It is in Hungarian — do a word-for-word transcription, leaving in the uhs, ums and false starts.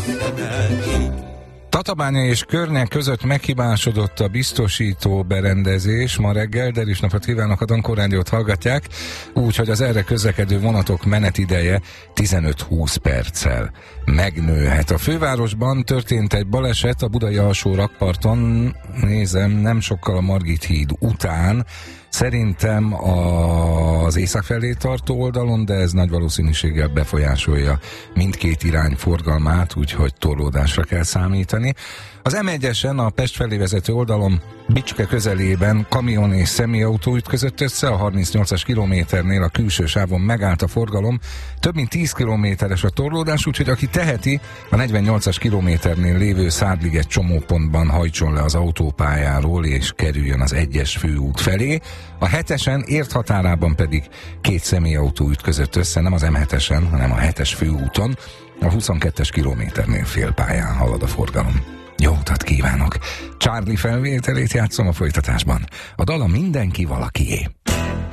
Tatabánya és Környek között meghibásodott a biztosító berendezés ma reggel, de is napot kívánok, a Dankó Rádiót hallgatják, úgyhogy az erre közlekedő vonatok menetideje tizenöt-húsz perccel megnőhet. A fővárosban történt egy baleset a budai alsó rakparton, nézem, nem sokkal a Margit híd után, szerintem az észak felé tartó oldalon, de ez nagy valószínűséggel befolyásolja mindkét irány forgalmát, úgyhogy torlódásra kell számítani. Az em egyesen a Pest felé vezető oldalon Bicske közelében kamion és személyautó ütközött össze, a harmincnyolcas kilométernél a külső sávon megállt a forgalom, több mint tíz kilométeres a torlódás, úgyhogy aki teheti, a negyvennyolcas kilométernél lévő Szádliget csomópontban hajtson le az autópályáról és kerüljön az egyes főút felé. A hetesen ért határában pedig két személyautó ütközött össze, nem az em hetesen, hanem a hetes főúton, a huszonkettes kilométernél félpályán halad a forgalom. Jó utat kívánok! Charlie felvételét játszom a folytatásban. A dal a Mindenki valakié.